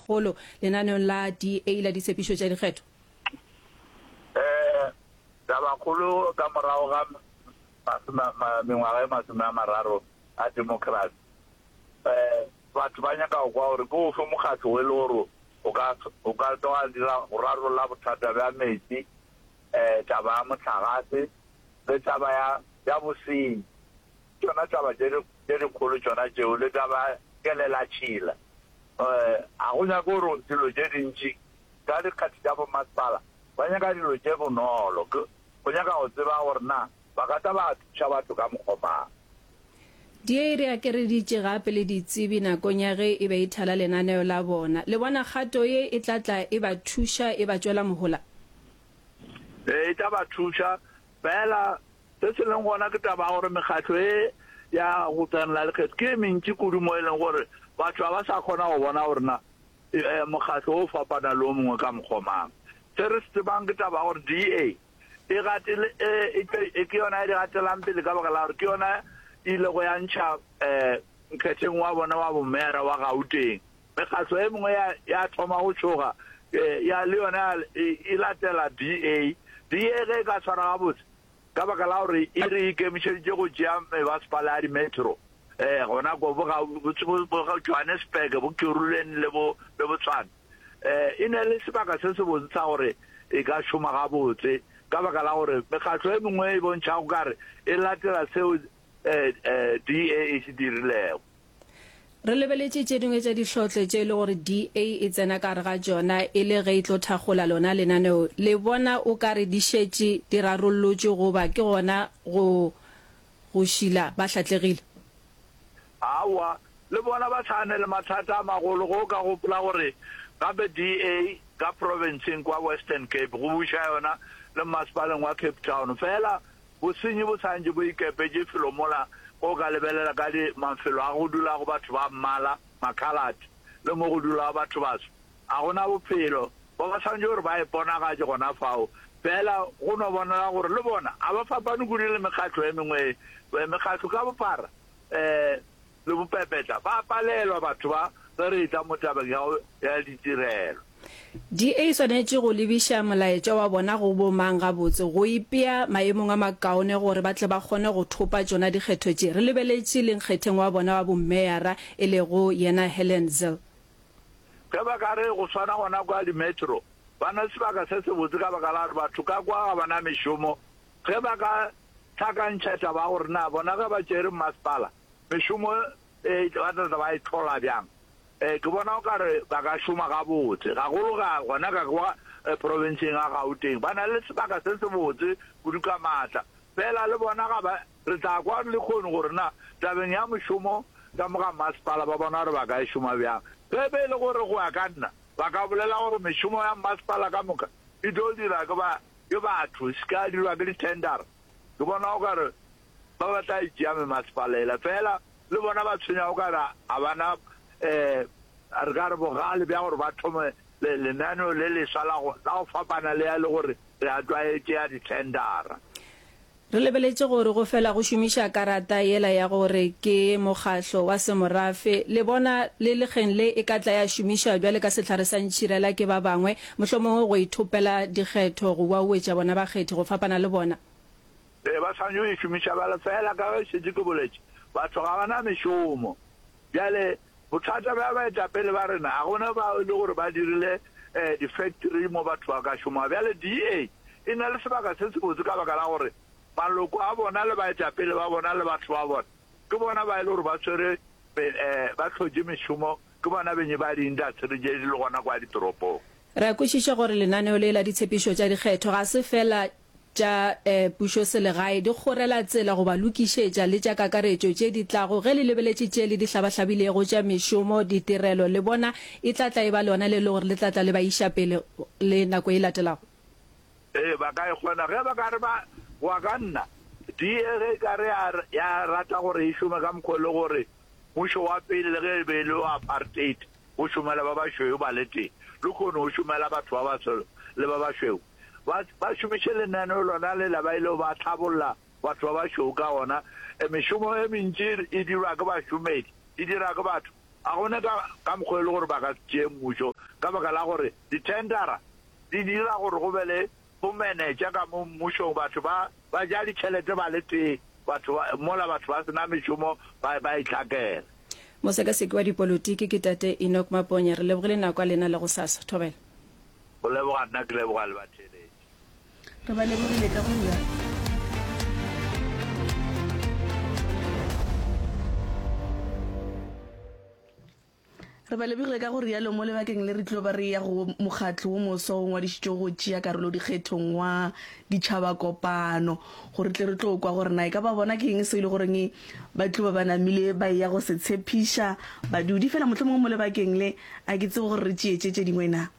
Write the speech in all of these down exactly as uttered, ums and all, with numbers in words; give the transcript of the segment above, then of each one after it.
kgolo lenaneong la D A la ditshepišo tša dikgetho? eh taba kgolo ka morago ga mengwaga e masome a mararo a democracy eh batho ba nyaka go kwa gore ke o fe mokgatlo o e le gore o ka toga dira go rarolla bothata bja metsi eh taba ya motlakase le taba ya bosenyi tsona taba tše dikgolo tsona tšeo le taba kelela tšhila eh a go nyaka gore dilo tše dintši ka dikgati tša bomasepala ba nyaka dilo tše bonolo go nyaka go tseba gore na ba ka ta ba thuša batho ka mokgomang. D A re akereditše gape le ditsebi nakong ya ge e be e thala lenaneo la bona le bona kgato ye e tlatla e ba thuša e ba tšwela mohola? E tla ba thuša fela se se leng gona ke taba gore mekgatlo e ya go tsenela lekgetho ke mentši kudu mo e leng gore batho ba ba sa kgona go bona gore na mokgatlo o fapana le o mongwe ka mokgomang. Se re se tsebang ke taba gore D A e gatile e ke yona e di gatelang pele ka baka la gore ke yona ile go ya ntšha um nkgetheng wa bona wa bomera wa Gauteng. Mekgatlo e mengwe ya thoma go tšhoga ya le yona e latela D A. D A ge e ka tshwara gabotse ka baka la gore e re ikemišeditše go tšea masepala ya di-metro um gona ko Johannesburg bo Kiruleni le Botswana um e ne le sebaka se se botse sa gore e ka šoma gabotse ka baka la gore mekgatlo e mengwe e bontšha go kare e latela seo D A e se dirilego. Re lebeletše tše dingwe tša dihlotle tše e le gore D A e tsena ka re ga jona e le ge e tlo thagola lona lenaneo le bona o ka re di šetše di rarollotše goba ke gona go šila ba hlatllegile? Awa le bona ba tshwane le mathata a magolo go ka gopola gore gape D A ka provinceng kwa Western Cape go buša yona le masepaleng wa Cape Town fela bosenyi bo tshwantse bo ikepetše felo mola go ka lebelela ka mafelo a go dula go batho ba mmala makhalate le mo go dula batho baso a gona bophelo ba ba tshwantse gore ba iponagatše gona fao fela go no bonala gore le bona a ba fapane kudu le mekgatlo e mengwe mekgatlo ka bopara um le bopepetla ba palelwa batho ba ge re tla mo tabeng ya ditirelo. D A swanetše go lebiša molaetša wa bona go bomang gabotse go ipea maemong a makaone gore ba tle ba kgone go thopa tšona dikgetho tše. Re lebeletše le nkgetheng wa bona wa bommeyara e le go yena Helen Zille. Ge ba ka re go swana gona kwa di-metro ba na sebaka se se botse ka baka la gore batho ka kwa ga bana mešomo ge ba ka tlhakantšha taba gore na bona ge ba tšere masepala mešomo e ba tata ba e tlhola bjang ke bona o ka re ba ka šoma gabotse gagolo ga gona ka kwa provinceng a Gauteng ba na le sebaka se se botse kudu ka maatla fela le bona ga re tla kwa le kgone gore na tabeng ya mošomo ka moga masepala ba bona gore ba ka e šoma bjang ge be e le gore go ya ka nna ba ka bolela gore mešomo ya masepala ka moka e tlo dira ke batho se ka dirwa ke di-tendera ke bona o kare ba batla itšea memasepalela fela le bona ba tshwenya o kare a bana um re ka re bogale bja gore ba thome lenaneo le leswa la go fapana le ya le gore re a tlwaetše ya di-tendera. Re lebeletše gore go fela go šomiša karata yela ya gore ke mokgatlo wa semorafe le bona le lekgeng le e ka tla ya šomiša bjale ka sehlare sa ntšhirela ke ba bangwe mohlomongwe go ithopela dikgetho go wauetša bona bakgethi go fapana le bona? e ba tshwanetse go e šomiša ba le fela ka ge šetse ke boletše batho ga bana mešomo bjale bothata ba baetapele ba rena a gona ba le gore ba dirile um di-factory mo batho ba ka šoma bjale D A e na le sebaka se se botse ka baka la gore maloko a bona le baetapele ba bona le batho ba bona ke bona ba e le gore ba tshwere um ba tlhoje mešomo ke bona benye ba di-industry je di le gona kwa ditoropong. Re a kwešiša gore lenaneo le la ditshepišo tša dikgetho ga se fela tša um pušo selegae di kgorela tsela go ba lokišetša le tša kakaretšo tše di tlago ge le lebeletše tše le di hlabahlabilego tša mešomo ditirelo le bona e tlatla e ba lona le le gore le tlatla le ba iša pele le nako e latelago. ee ba ka e kgona ge ba ka re ba wa ka nna D A ge ka re ya rata gore e šome ka mokgwa le gore mošo wa pele le ge be le apartheid o šomela ba bašweu ba le teng le kgone o šomela batho ba batsho le ba bašweu ba šomiše lenaneo lona le la ba ile ba tlhabolola batho ba bašweu ka ona mešomo e mentši e dirwa ke bašomedi e dira ke batho a gone ka mokgwa e le gore ba ka tšee mmušo ka baka la gore di-tendera di dira gore go be le bo manager ka mo mmušong batho ba ba ja ditšhelete ba le teng batho mola batho ba sena mešomo ba itlhakela mosekaseki wa dipolotiki ke tate Enoch Maponya re lebogile nako a lena le go sasa thobela go leboga nna ke leboga le batheletši re ba lebogile ka go bua re ba lebogile ka gore yalo mo lebakeng le re tlo ba re ya go mokgatlo o moso wa ditšitšo go tšea karolo dikgethong wa ditšhaba kopano gore tle re tlo kwa gore na e ka ba bona ke eng se ile goreng ba tlo ba ba namile ba ya go se tshepiša badudi fela motlho mongwe mo lebakeng le a ke tsebe gore re tšeetše tše dingwe na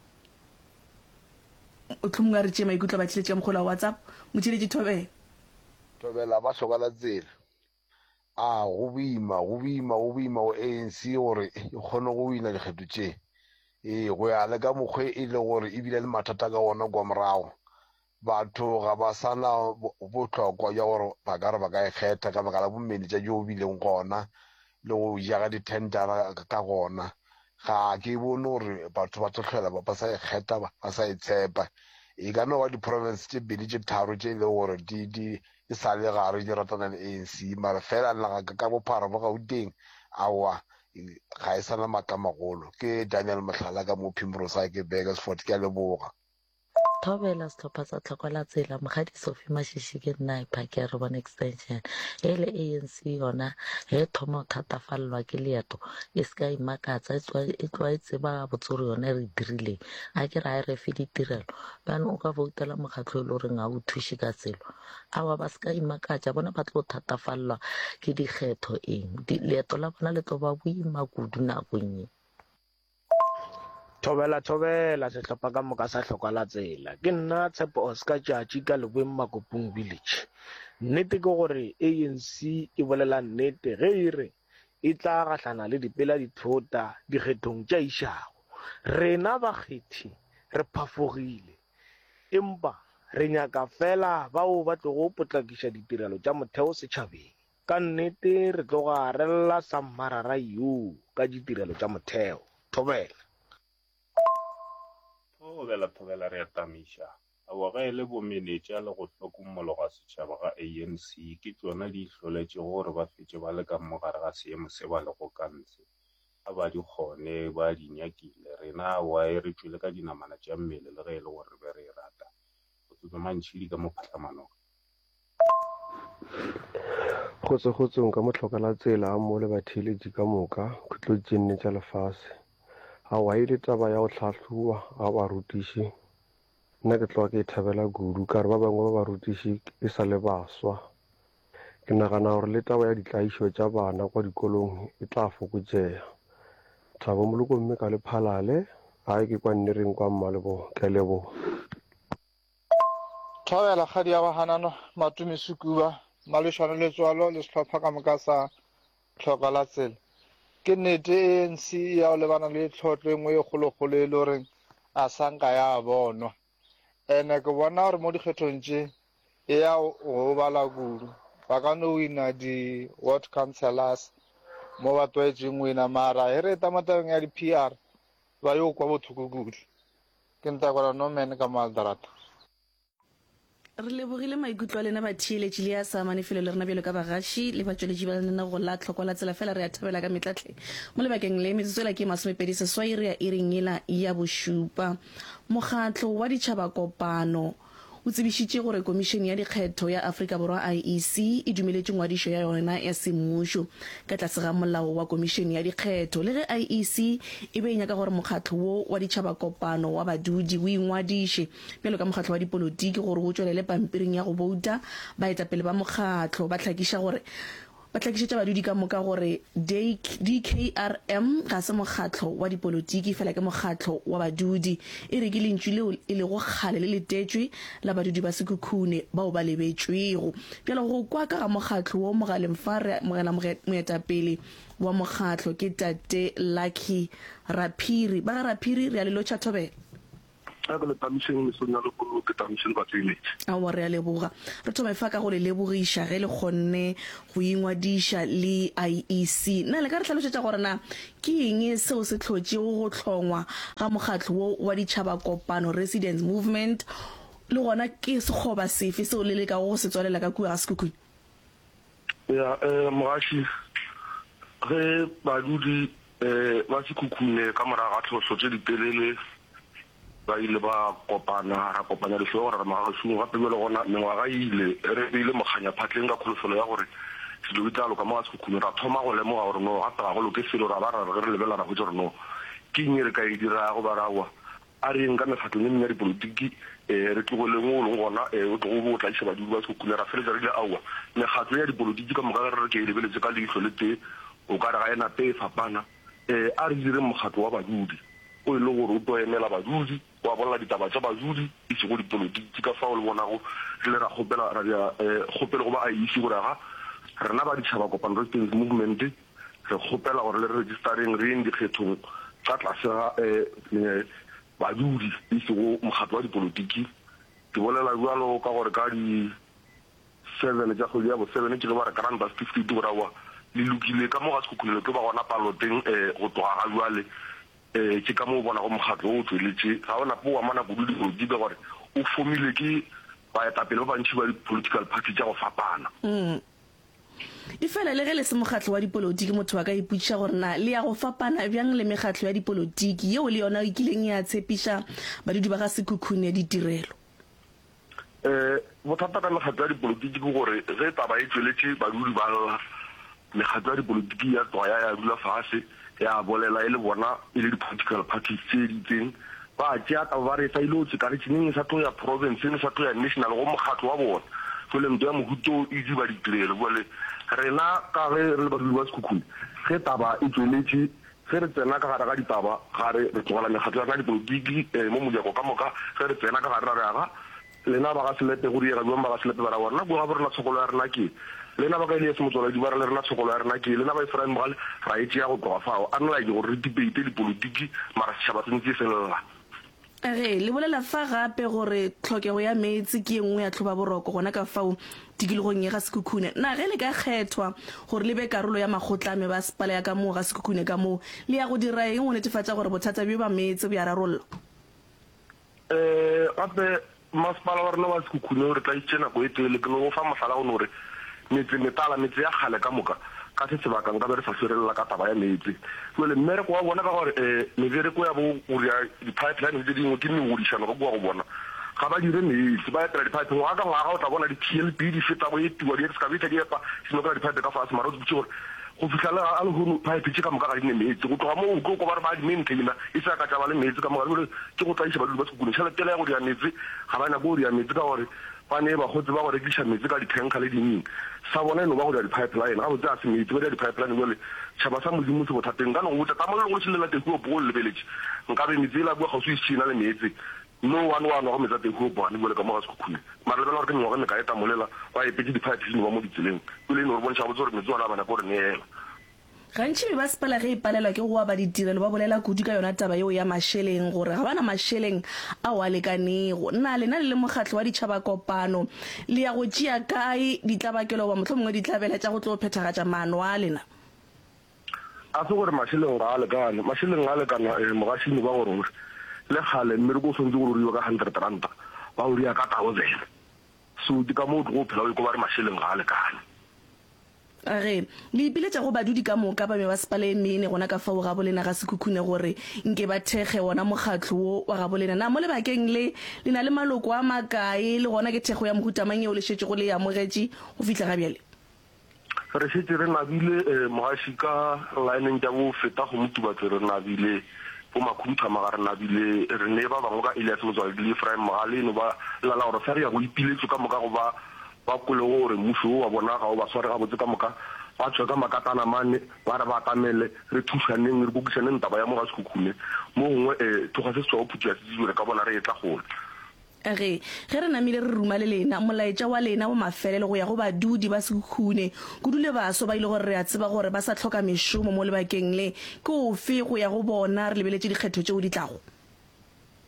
o tlhomongwe a re tšee maikutlo ba tšhiletše ka mokgolo wa WhatsApp motšhiletše thobela thobela ba tlhokala tsela a go boima go boima go boima go A N C gore e kgone go wina dikgetho tše ee go ya le ka mokgwa e le gore e bile le mathata ka gona kwa morago batho ga ba sana botlhokwa ja gore ba ka re ba ka ikgetha ka baka la bomenetša jo o bileng gona le go jaga ditendera ka gona ga ke bone gore batho ba tlhotlhela ba sa ikgetha ba sa itshepa e ka no ba di-province tše pedi tše tharo tše e le gore di e sa le gare di ratana le A N C mara fela naga ka bophara mo gauteng aowa ga e sana makamagolo ke Daniel Mahlala ka mo Pimrosa ke Burgersfort ke a leboga thobela setlhopha sa tlhokola tsela mogadi Sophie Mashishi ke nna iphakere bona extension e le A N C yona he thoma thatafallwa ke leeto e ska imakatsa e tlwaetse ba botsoro yone re dirile a ke ra re fe ditirelo bana o ka voutela mokgatlo le gore nga o thushi ka tselo awa ba ska imakatsa bona ba tlo thatafallwa ke dikgetho eng leeto la bona le tlo ba boima kudu nakong thobela thobela setlhopha ka moka sa tlhokwala tsela ke nna Tshepo Oscar Tšatši ka Leboeng Makopung Village nnete ke gore A N C e bolela nnete ge e re e tla gahlana le dipela dithota dikgethong tša išago rena bakgethi re phafogile empa re nyaka fela bao ba tlo go potlakiša ditirelo tša motheo setšhabeng ka nnete re tloga re lla sammarara yo ka ditirelo tša motheo thobela thobela thobela re atamiša awa ga e le bomenetša le go hlokomologa setšhaba ga A N C ke tšona di ihloletše gore ba fetše ba le ka mogare ga seemo se ba le go kantse a ba di kgone ba di nyakile rena wa e re tšwele ka dinamana tša mmele le ge e le gore re be re e rata go tsotsomantšhidi ka mophatlamanong kgotse-kgotsong ka motlhokala tsela a mo le batheeletši ka moka khutlo tše nne tša lefase a wa ile taba ya go tlhatlhoba ga barutiši nna ke tloga ke ithabela kudu ka re ba bangwe ba barutiši e sa le baswa ke nagana gore le taba ya ditlaišo tša bana kwa dikolong e tla fokotšega Thabo Moloko mme ka le phalale a ke kwa nnereng kwa mmalebo ke lebo thobela ga dia ba hanano matumisikuba maleshano le tswalo le setlhopha ka moka sa tlhokala tsela ke nnete A N C ya o lebana le tlhotlho engwe e kgolokgolo e le goreng a sanka ya bonwa ene ke bona gore mo dikgethong tše e ya go bala kudu ba ka no wina di-ward councillors mo ba tlwaetseng wina mara e re tamatabeng ya di-P R ba yo kwa bothoko kudu ke ntakona nomen ka maldarata re lebogile maikutlo a lena ba theeletše le ya sa manefelo le rena bjalo ka bagaši le batsweletši ba lena go la tlhoko la tsela fela re a thabela ka metlatlhe mo lebakeng le metsotswela ke masomepedi seswai re ya e reng ela ya bošupa mokgatlo wa ditšhaba kopano o tsebišitše gore komišene ya dikgetho ya Afrika Borwa I E C e dumeletše ngwadišo ya yona ya semmušo ka tlase ga molao wa komišene ya dikgetho le ge I E C e be nyaka gore mokgatlo wo wa ditšhaba kopano wa badudi o ingwadiše bjalo ka mokgatlo wa dipolotiki gore go tšwelele pampiring ya go bouta baetapele ba mokgatlo ba tlhakiša gore ba tlhakišetša badudi ka moka gore D K R M ga se mokgatlo wa dipolotiki fela ke mokgatlo wa badudi e re ke lentšu leo e le go kgale le letetšwe la badudi ba sekhukhune bao ba lebetšwego bjalo go kwa ka ga mokgatlo wo mogaleng fa re mogela moetapele wa mokgatlo ke tate Lucky Raphiri ba ga Raphiri re a le lotšha thobela a go le tamiseng le sonya le go ke tamiseng ba tsile a wa re a leboga re thoma fa ka go le lebogisha ge le kgonne go ingwadisha le I E C na le ka re tlhalosetsa gore na ke eng seo se tlhotse go tlhongwa ga mokgatlo wa ditšhaba kopano residents movement le gona ke sekgoba sefe seo le le ka go se tswalela ka kua ga Sekhukhune ya eh mogashi ge badudi eh ba Sekhukhune ka moraga tlhoso tse di telele ba ile ba kopana ra kopana le seo ra maga seo gape le gona mengwaga ile re ile moganya phatleng ka kholofelo ya gore se lo italo ka mo Sekhukhune ra thoma go lemoga gore no gape ga go loke selo ra ba ra re lebela ra go tsore no ke eng re ka e dira go barawa a re nka mekgatlo le ya dipolitiki eh re tlogole ngolo ngona eh o tlo go tla itse badudi ba Sekhukhune ra fela re le awa mekgatlo ya dipolitiki ka moka re ke e lebeletse ka leihlo le te o ka re ga ena pe fapana eh a re dire mokgatlo wa badudi o ile gore o to emela badudi wa bona ditaba tsa badudi e se go dipolitiki ka fa o le bona go le ra gopela ra ya gopela go ba a itse gore ga rena ba ditšhaba kopano residents movement re gopela gore le registering re indi kgethong tsa tlase ga eh badudi e se go mokgatlo wa dipolitiki ke bolela jalo ka gore ka di seven ja go ya bo seven ke le ba re grand bus fifty dorawa le lukile ka mo ga Sekhukhune ke ba gona paloteng eh go tloga ga jwale eh ke ka mo bona go mokgatlo o tsweletse ga ona po wa mana go di go di gore o formile ke ba eta pele ba ntshi ba political party tsa go fapana mm e fela le ge le se mokgatlo wa dipolitiki motho wa ka iputša gore na le ya go fapana bjang le mekgatlo ya dipolitiki yeo le yona e kileng ya tshepiša badudi ba ga Sekhukhune ditirelo eh bothata ka mekgatlo ya dipolitiki ke gore ge taba e tsweletse badudi ba lla mekgatlo ya dipolitiki ya toya ya dula fase ya bolela ile bona ile di-political parties tse di tseng ba tšea taba ba re sa ile o tsekare tšhineng sa to ya province ne sa to ya national go mokgatlo wa bona so le ntwa mohuto e di ba ditirelo bole rena ka ge re ba dula Sekhukhune ge taba e tsweletse ge re tsena ka gare ga ditaba ga re re tsogela mekgatlo ya dipolitiki mo mojako ka moka ge re tsena ka gare ra ga lena ba ga selete go diega jwa ba ga selete ba ra bona go ga borena tshokolo ya rena ke lena ba ka ile se motsola di ba re rena tshokolo ya rena ke lena ba Israel mogale ra itse ya go tloga fao a nna ke go re debate dipolitiki mara setšhaba tsentse fela ere le bolela fa gape gore tlhokego ya metsi ke engwe ya tlhoba boroko gona ka fao tikilegong ye ga Sekhukhune na ge le ka kgethwa gore le be karolo ya magotlame ba sepala ya ka mo ga Sekhukhune ka mo le ya go dira eng go netefatsa gore bothata bjo ba metsi bo ya rarollo eh gape masepala wa rena wa Sekhukhune re tla itse nako e tele ke no fa mohlala o nore metsi metala metsi ya gale ka moka ka se sebaka nka be re sa sirela ka taba ya metsi jole mmere go bona ka gore eh mebereko ya bo go ya di-pipeline tse dingwe ke mengodišano go bua go bona ga ba dire metsi ba etela di-pipe go ka ngwaga o tla bona di-T L B di feta go etiwa di-excavator di epa sinokela di-pipe ka fase mara o botse gore go fitlhela a le gono pipe tse ka moka ga dine metsi go tloga mo go go ba re ba di-maintaina e sa ka tsa ba le metsi ka moka jole ke go tlaisa badudi ba Sekhukhune tšhelete ya go dia metsi ga ba na go dia metsi ka gore ba ne ba gotse ba go rekisa metsi ka di-tanka le dingwe sa bona eno ba go dia di-pipeline ga botse a se metsi ba dia di-pipeline jole tšhaba sa modimo se bothateng ka no go botsa ka mo le go tšhelela tekuo po go lebeletse nkabe metsi e la bua ga se itšhina le metsi no one one go metsa tekuo bone bole ka mo ga Sekhukhune mara le bela gore ke mengwaga me ka eta molela ba epetse di-pipe dingwe ba mo ditseleng pele ene gore bontšha botse gore metsi ona bana ko re neela gantši be ba sepala ge e palelwa ke go ba ditirelo ba bolela kudu ka yona taba yeo ya mašeleng gore ga bana mašeleng ao a lekanego nna lena le le mokgatlo wa ditšhaba kopano le ya go tšea kae ditlabakelo ba motlho mongwe ditlabela tša go tlo phethagatša maano a lena a se gore mašeleng ga a lekane mašeleng a lekana mogašini ba gore gore le gale mmereko o tshwanetse gore riwa ka hundred ranta ba o ria ka thousand so di ka mo o tlo go phela o iko ba re mašeleng ga a lekane age le ipiletša go badudi ka moka ba me ba sepala e mene gona ka fao ga bolena ga Sekhukhune gore nke ba thekge wona mokgatlo wo wa ga bolena na mo lebakeng le le na le maloko a makae le gona ke thekgo ya mohutamang eo le šetse go le amogetše go fitlha ga bjale re šetse re nabile mogaši ka lineng tša bo feta go motubatse re nabile bo makhuduthamaga re nabile re ne ba bangwe ka Elias Motswaledi le Ephraim Mogale eno ba lala gore fa re ya go ipiletso ka moka go ba ba kole gore mmušo wa bona ga o ba sware ga botse ka moka ba tswe ka makatana mane ba re ba tamele re thušaneng re bokišaneng taba ya mo ga Sekhukhune mo gongwe um thoga se se tswa go phuthu ya setsire ka bona re e tla gole age ge re namile re ruma le lena molaetša wa lena bo mafelelo go ya go badudi ba Sekhukhune kudule baso ba ile gore re a tseba gore ba sa tlhoka mešomo mo lebakeng le ke ofe go ya go bona re lebeletše dikgetho tšeo di tlago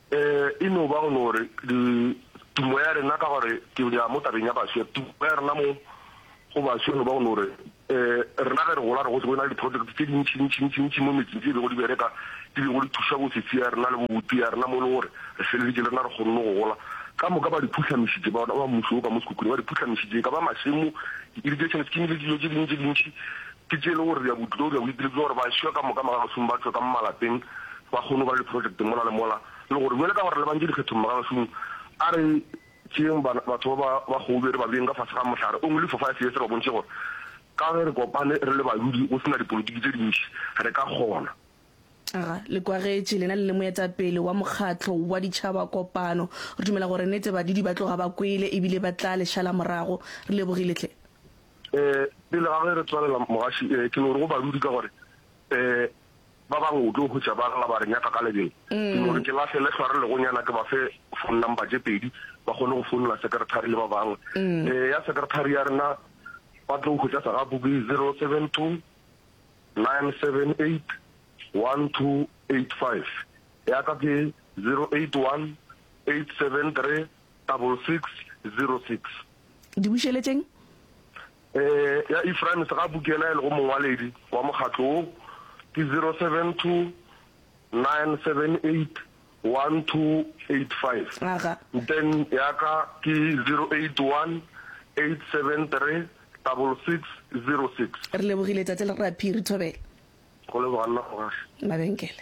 eh e no ba no re di tumo ya rena ka gore ke ya mo tabeng ya baswe tumo ya rena mo go baswe no ba no re eh rena re gola re go tsena di project tse dintsi dintsi dintsi mo metseng tse go di bereka di go di thusa go se ya rena le bobuti ya rena mo le gore re fele di rena re go nno go gola ka mo ka ba di phutla mishitse ba ba muso ka mo sekukuri ba di phutla mishitse ka ba masimo irrigation scheme le dilo tse dintsi dintsi ke tsele gore ya butlo ya butlo gore ba shwa ka mo ka ma sumba tso ka malapeng ba gono ba di project mo la le mola le gore wele ka gore le bang di kgetho mo ga sum a re tseng ba batho ba ba go bere ba benga fa sa motlhare o ngwe le fofa se se ba bontse gore ka re kopane re le ba yudi o sena dipolitiki tse dintsi re ka gona aga le kwagetše lena le le moetapele wa mokgatlo wa ditšhaba kopano re dumela gore nete badidi ba tloga ba kwele ebile ba tla lešala morago re lebogiletlhe eh pele ga re tswalela mogashi ke no re go ba rudi ka gore eh ba bang o tlo go tsa ba la ba re nyaka ka lebeng ke no re ke la fele hlware le go nyana ke ba fe phone number je pedi ba gone go founela secretary le ba bang eh ya secretary ya rena ba tlo go tsa ga bugi zero seven two nine seven eight one two eight five ya ka ke zero eight one eight seven three six six zero six di bušeletšeng eh ya Iframe se ga bukela le go mongwaledi wa mokgatlo ke zero seven two nine seven eight one two eight five aga then ya ka ke zero eight one eight seven three six six zero six re lebogile tate le raphiri thobela go le bana go mabenkele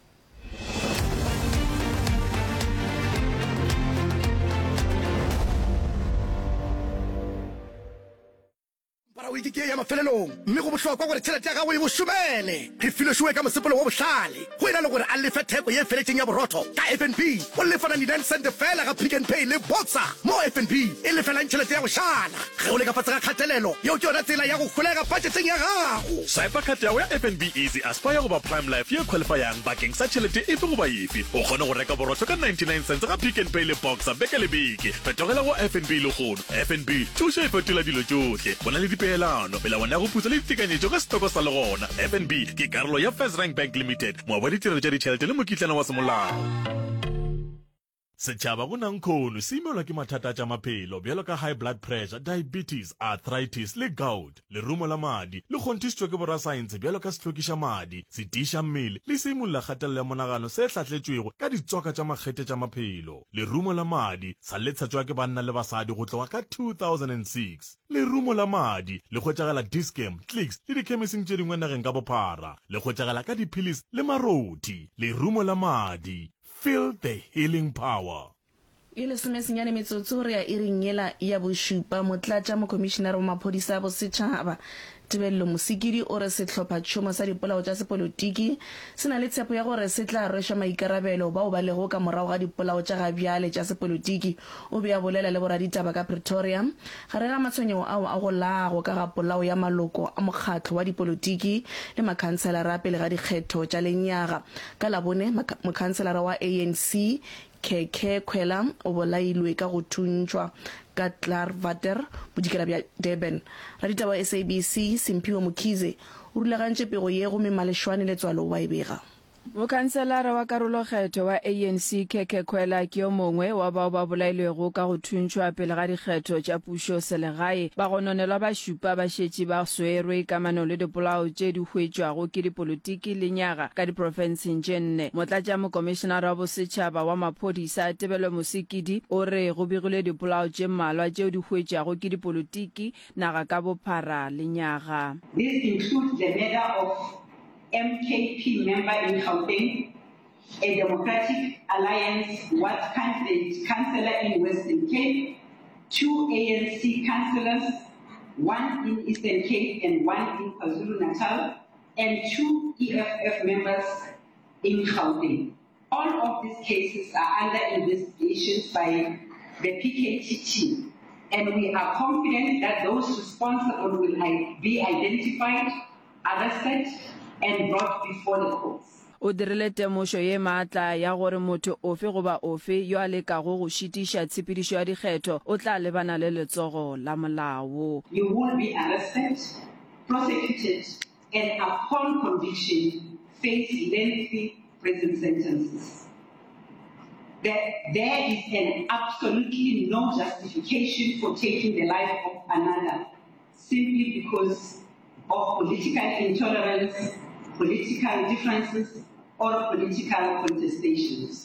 para o ikike ya mafelelong mme go bohlokwa gore tšhelete ya gago e bošomele re filoshiwe ka mosepolo wa bohlale go ena le gore a lefe theko ye feletseng ya borotho ka F N B o lefana ninety-nine cent fela ga Pick n Pay le Boxer mo F N B e lefelang tšhelete ya go šala ge o le ka fatshe ga kgatelelo yeo ke yona tsela ya go golega budgeteng ya gago swipe kgate ya go ya F N B easy aspire go ba prime life ye qualifyang bakeng sa tšhelete efe goba efe o kgone go reka borotho ka ninety-nine cents ga Pick n Pay le Boxer beke le beke fetogela go F N B le kgono F N B thuša e fetola dilo tsotlhe bona le dipeelano melawana ya go putsa le ditekanyetso ka setoko sa le gona F N B ke karolo ya First Rank Bank Limited moa wa ditirelo tša ditšhelete le mokitlana wa semolao setšhaba go nang khono se imelwa ke mathata tša maphelo bjalo ka high blood pressure diabetes arthritis le gout lerumo la madi le kgonthišitšwe ke borasaense bjalo ka sehlokiša madi setiša mmele le se imolola kgatelelo ya monagano se hlatletšwego ka ditsoka tša makgete tša maphelo lerumo la madi sa letshatšwa ke banna le basadi go tloga ka two thousand six lerumo la madi le kgwetšagela Dischem Clicks le dikhemising tše dingwe nageng ka bophara le kgwetšagela ka diphilis le maroti lerumo la madi. Feel the healing power. e le semesenyane metsotso re ya iring yela ya bošupa motlatša mokomišenare wa maphodisa a bosetšhaba Tebello Mosikiri o re setlhopha tšhomo sa dipolao tša sepolotiki se na le tshepo ya gore se tla rwešwa maikarabelo bao ba lego ka morago ga dipolao tša gabjale tša sepolotiki o be a bolela le boraditaba ka Pretoria gare ga matshwenyego ao a go lago ka ga polao ya maloko a mokgatlo wa dipolotiki le makhanselara pele ga dikgetho tša lenyaga ka labone mokhanselara wa A N C Keke Kwela o bolailwe ka go thuntšwa ka Clarvater bodikela bja Durban raditaba S A B C Simpiwe Mkhize o rulagantše pego ye go memalešwane le tswalo wa e bega Mokhanselara wa karolokgetho wa A N C Keke Kwela ke yo mongwe wa bao ba bolailwego ka go thuntšwa pele ga dikgetho tša pušo selegae ba gononelwa ba šupa ba šetše ba swerwe kamano le dipolao tše di hwetšwago ke dipolotiki le nyaga ka diprofenseng tše nne motlatša mokomišenara wa bosetšhaba wa maphodisa Tebello Mosikidi o re go begilwe dipolao tše mmalwa tšeo di hwetšwago ke dipolotiki naga ka bophara le nyaga. This includes the murder of M K P member in Gauteng, a Democratic Alliance Ward candidate councillor in Western Cape, two A N C councillors, one in Eastern Cape and one in KwaZulu-Natal, and two E F F members in Gauteng. All of these cases are under investigations by the P K T team, and we are confident that those responsible will be identified, arrested, and brought before the courts. O dirile temošo ye maatla ya gore motho ofe goba ofe yo a lekago go šitiša tshepedišo ya dikgetho o tla lebana le letsogo la molao. You will be arrested, prosecuted, and upon conviction face lengthy prison sentences. that there is an absolutely no justification for taking the life of another simply because of political intolerance, political differences, or political contestations.